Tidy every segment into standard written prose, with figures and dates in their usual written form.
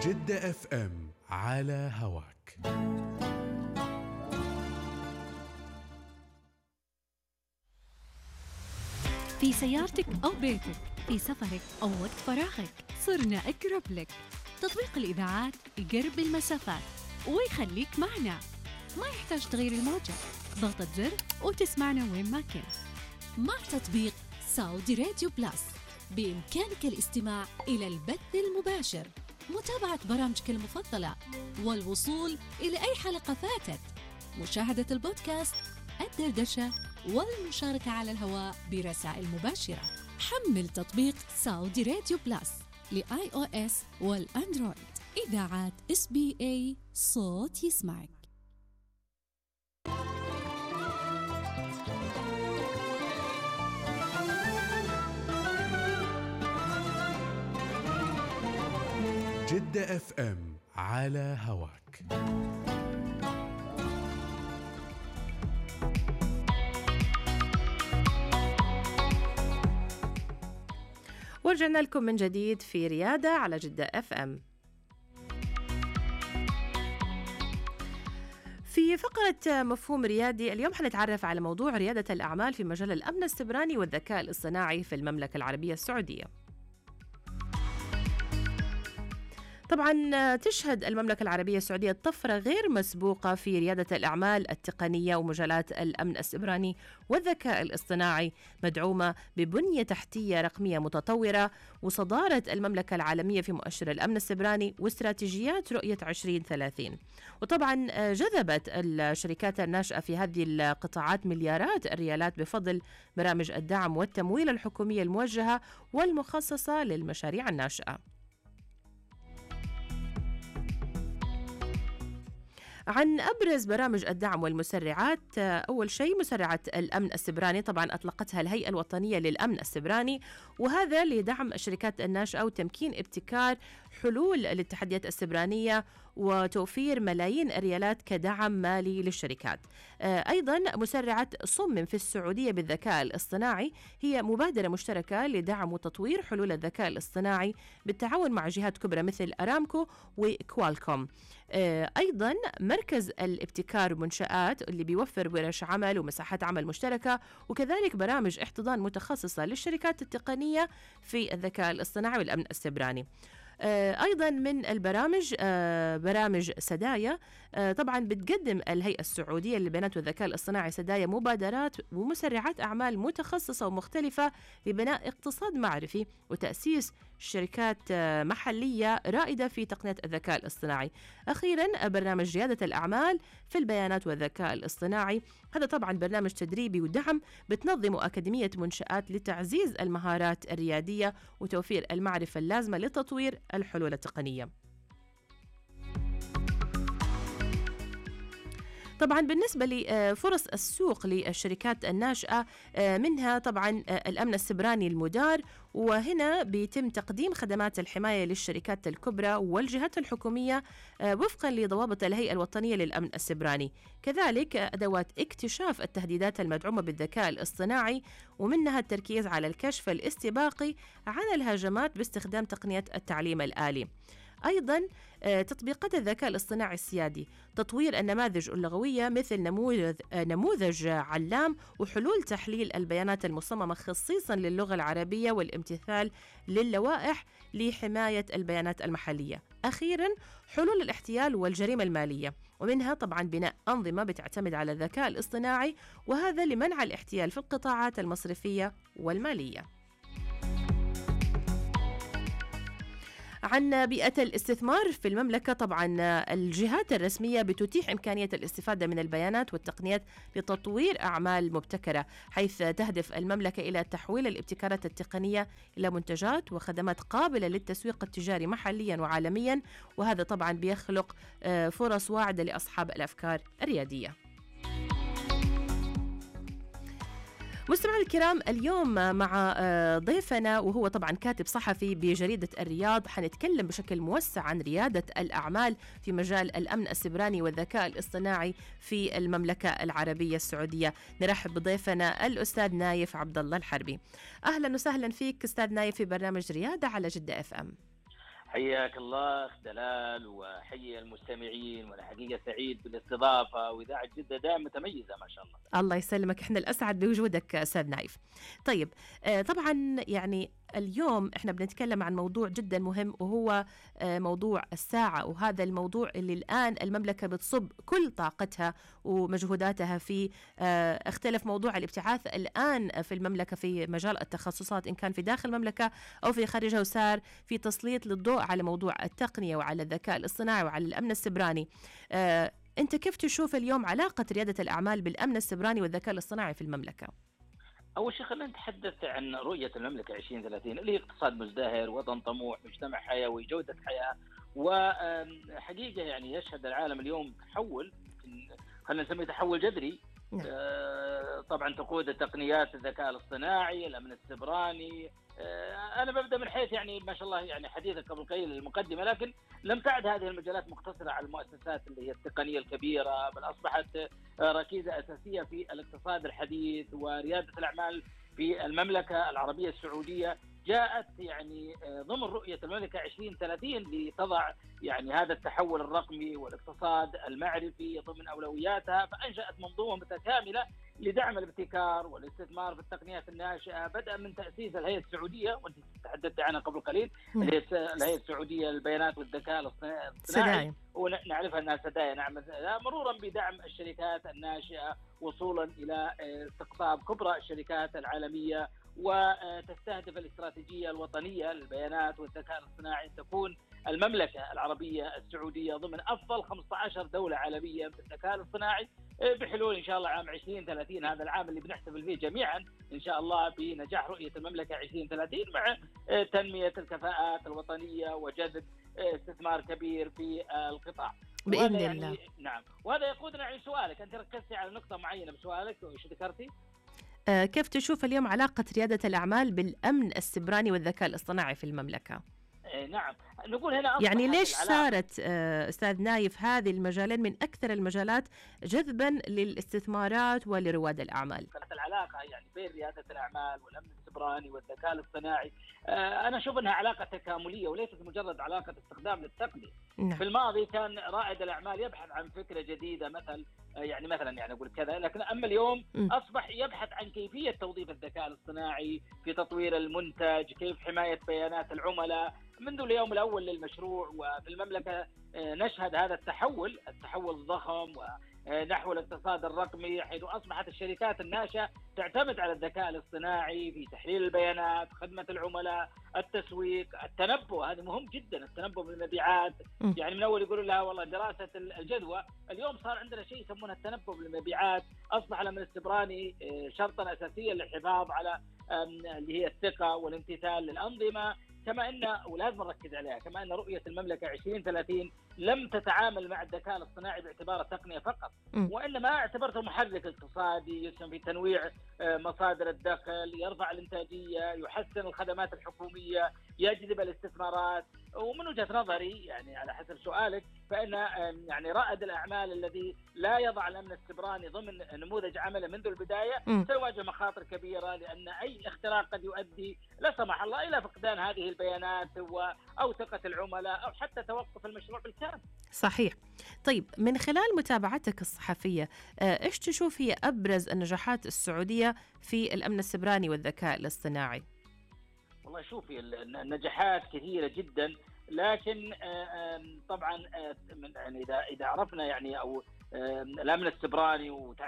جدة اف ام على هواك. في سيارتك أو بيتك، في سفرك أو وقت فراغك، صرنا أقرب لك. تطبيق الإذاعات يقرب المسافات ويخليك معنا، ما يحتاج تغير الموجة، ضغطة زر وتسمعنا وين ما كنت. مع تطبيق سعودي راديو بلس بإمكانك الاستماع إلى البث المباشر، متابعة برامجك المفضلة، والوصول إلى أي حلقة فاتت، مشاهدة البودكاست، الدردشة، والمشاركة على الهواء برسائل مباشرة. حمل تطبيق سعودي راديو بلس لآي أو إس والأندرويد. إذاعات SBA، صوت يسمعك. جدة اف ام على هواك. ورجعنا لكم من جديد في ريادة على جدة اف ام. في فقرة مفهوم ريادي اليوم حنتعرف على موضوع ريادة الأعمال في مجال الأمن السبراني والذكاء الاصطناعي في المملكة العربية السعودية. طبعا تشهد المملكة العربية السعودية طفرة غير مسبوقة في ريادة الأعمال التقنية ومجالات الأمن السبراني والذكاء الاصطناعي، مدعومة ببنية تحتية رقمية متطورة وصدارة المملكة العالمية في مؤشر الأمن السبراني واستراتيجيات رؤية 2030. وطبعا جذبت الشركات الناشئة في هذه القطاعات مليارات الريالات بفضل برامج الدعم والتمويل الحكومية الموجهة والمخصصة للمشاريع الناشئة. عن أبرز برامج الدعم والمسرعات، أول شيء مسرعة الأمن السبراني، طبعا أطلقتها الهيئة الوطنية للأمن السبراني، وهذا لدعم الشركات الناشئة وتمكين ابتكار حلول للتحديات السبرانية وتوفير ملايين الريالات كدعم مالي للشركات. أيضا مسرعة صمم في السعودية بالذكاء الاصطناعي، هي مبادرة مشتركة لدعم وتطوير حلول الذكاء الاصطناعي بالتعاون مع جهات كبرى مثل أرامكو وكوالكوم. أيضا مركز الابتكار منشآت اللي بيوفر ورش عمل ومساحات عمل مشتركة، وكذلك برامج احتضان متخصصة للشركات التقنية في الذكاء الاصطناعي والأمن السبراني. أيضا من البرامج برامج سدايا، طبعا بتقدم الهيئة السعودية للبيانات والذكاء الاصطناعي سدايا مبادرات ومسرعات أعمال متخصصة ومختلفة لبناء اقتصاد معرفي وتأسيس شركات محلية رائدة في تقنية الذكاء الاصطناعي. أخيرا برنامج ريادة الأعمال في البيانات والذكاء الاصطناعي، هذا طبعا برنامج تدريبي ودعم بتنظمه أكاديمية منشآت لتعزيز المهارات الريادية وتوفير المعرفة اللازمة لتطوير الحلول التقنية. طبعا بالنسبة لفرص السوق للشركات الناشئة، منها طبعا الأمن السبراني المدار، وهنا بيتم تقديم خدمات الحماية للشركات الكبرى والجهات الحكومية وفقا لضوابط الهيئة الوطنية للأمن السبراني. كذلك أدوات اكتشاف التهديدات المدعومة بالذكاء الاصطناعي، ومنها التركيز على الكشف الاستباقي عن الهجمات باستخدام تقنية التعليم الآلي. أيضا تطبيقات الذكاء الاصطناعي السيادي، تطوير النماذج اللغوية مثل نموذج علام، وحلول تحليل البيانات المصممة خصيصا للغة العربية والامتثال للوائح لحماية البيانات المحلية. أخيرا حلول الاحتيال والجريمة المالية، ومنها طبعا بناء أنظمة بتعتمد على الذكاء الاصطناعي، وهذا لمنع الاحتيال في القطاعات المصرفية والمالية. عن بيئة الاستثمار في المملكة، طبعا الجهات الرسمية بتتيح إمكانية الاستفادة من البيانات والتقنيات لتطوير أعمال مبتكرة، حيث تهدف المملكة إلى تحويل الابتكارات التقنية إلى منتجات وخدمات قابلة للتسويق التجاري محليا وعالميا، وهذا طبعا بيخلق فرص واعدة لأصحاب الأفكار الريادية. مستمعينا الكرام، اليوم مع ضيفنا وهو طبعا كاتب صحفي بجريدة الرياض، حنتكلم بشكل موسع عن ريادة الأعمال في مجال الأمن السبراني والذكاء الاصطناعي في المملكة العربية السعودية. نرحب بضيفنا الأستاذ نايف عبد الله الحربي. أهلا وسهلا فيك أستاذ نايف في برنامج ريادة على جدة اف ام. حياك الله أخ دلال، وحيي المستمعين، وأنا حقيقة سعيد بالاستضافة، وإذاعة جدة دائما متميزة ما شاء الله. الله يسلمك، احنا الأسعد بوجودك أستاذ نايف. طيب طبعا يعني اليوم احنا بنتكلم عن موضوع جدا مهم، وهو موضوع الساعة، وهذا الموضوع اللي الآن المملكة بتصب كل طاقتها ومجهوداتها فيه. اختلف موضوع الابتعاث الآن في المملكة في مجال التخصصات، إن كان في داخل المملكة أو في خارجها، وصار في تسليط للضوء على موضوع التقنية وعلى الذكاء الاصطناعي وعلى الأمن السبراني. أنت كيف تشوف اليوم علاقة ريادة الأعمال بالأمن السبراني والذكاء الاصطناعي في المملكة؟ أول شيء خلينا نتحدث عن رؤية المملكة 2030 اللي هي اقتصاد مزدهر، وطن طموح، مجتمع حيوي، جودة حياة. وحقيقة يعني يشهد العالم اليوم تحول، خلينا نسميه تحول جذري. طبعا تقود التقنيات الذكاء الاصطناعي، الأمن السبراني. أنا ببدأ من حيث يعني ما شاء الله يعني حديثك قبل قليل المقدمة، لكن لم تعد هذه المجالات مقتصرة على المؤسسات اللي هي التقنية الكبيرة، بل أصبحت ركيزة أساسية في الاقتصاد الحديث وريادة الأعمال في المملكة العربية السعودية. جاءت يعني ضمن رؤية المملكة 2030 لتضع يعني هذا التحول الرقمي والاقتصاد المعرفي ضمن أولوياتها، فأنشأت منظومة متكاملة لدعم الابتكار والاستثمار في التقنيات الناشئة، بدءا من تأسيس الهيئة السعودية وأنت تحدثت عنها قبل قليل، الهيئة السعودية للبيانات والذكاء الاصطناعي، ونعرفها أنها سدايا، نعم، مرورا بدعم الشركات الناشئة وصولا إلى استقطاب كبرى الشركات العالمية. وتستهدف الاستراتيجية الوطنية للبيانات والذكاء الاصطناعي تكون المملكة العربية السعودية ضمن أفضل 15 دولة عالمية بالذكاء الاصطناعي بحلول إن شاء الله عام 2030، هذا العام اللي بنحتفل فيه جميعا إن شاء الله بنجاح رؤية المملكة 2030 مع تنمية الكفاءات الوطنية وجذب استثمار كبير في القطاع بإذن يعني الله. نعم، وهذا يقودنا إلى سؤالك، أنت ركزتي على نقطة معينة بسؤالك وإيش ذكرتي؟ كيف تشوف اليوم علاقة ريادة الأعمال بالأمن السبراني والذكاء الاصطناعي في المملكة؟ نعم، نقول هنا يعني ليش صارت أستاذ نايف هذه المجالين من أكثر المجالات جذبا للاستثمارات ولرواد الأعمال؟ العلاقة يعني بين ريادة الأعمال والأمن السبراني والذكاء الاصطناعي أنا أشوف أنها علاقة تكاملية وليست مجرد علاقة استخدام للتقنية. نعم. في الماضي كان رائد الأعمال يبحث عن فكرة جديدة مثلا أقول كذا، لكن أما اليوم أصبح يبحث عن كيفية توظيف الذكاء الاصطناعي في تطوير المنتج، كيف حماية بيانات العملاء. منذ اليوم الأول للمشروع وفي المملكة نشهد هذا التحول الضخم ونحو الاقتصاد الرقمي، حيث أصبحت الشركات الناشئة تعتمد على الذكاء الاصطناعي في تحليل البيانات، خدمة العملاء، التسويق، التنبؤ. هذا مهم جدا، التنبؤ بالمبيعات. يعني من أول يقولوا لها والله دراسة الجدوى، اليوم صار عندنا شيء يسمونه التنبؤ بالمبيعات. أصبح الأمن السبراني شرطا أساسيا للحفاظ على اللي هي الثقة والامتثال للأنظمة. كما أن ولازم نركز عليها، كما أن رؤية المملكة 2030 لم تتعامل مع الذكاء الاصطناعي باعتباره تقنية فقط، وإنما اعتبرته محرك اقتصادي يسهم في تنويع مصادر الدخل، يرفع الإنتاجية، يحسن الخدمات الحكومية، يجذب الاستثمارات. ومن وجهة نظري يعني على حسب سؤالك، فإن يعني رائد الأعمال الذي لا يضع الأمن السبراني ضمن نموذج عمله منذ البداية سيواجه مخاطر كبيرة، لأن أي اختراق قد يؤدي لا سمح الله إلى فقدان هذه البيانات أو ثقة العملاء أو حتى توقف المشروع بالكامل. صحيح. طيب من خلال متابعتك الصحفية إيش تشوف هي أبرز النجاحات السعودية في الأمن السبراني والذكاء الاصطناعي؟ والله شوفي النجاحات كثيرة جدا، لكن طبعا يعني إذا عرفنا يعني أو الأمن السبراني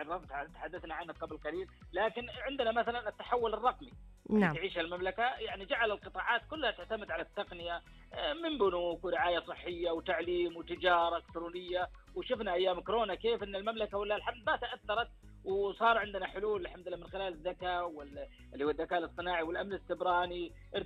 وتحدثنا عنه قبل قليل، لكن عندنا مثلا التحول الرقمي. نعم. تعيش المملكة يعني جعل القطاعات كلها تعتمد على التقنية، من بنوك ورعاية صحية وتعليم وتجارة إلكترونية. وشفنا أيام كورونا كيف أن المملكة ولا الحمد ما تأثرت، وصار عندنا حلول الحمد لله من خلال الذكاء اللي هو الذكاء الاصطناعي والأمن السبراني.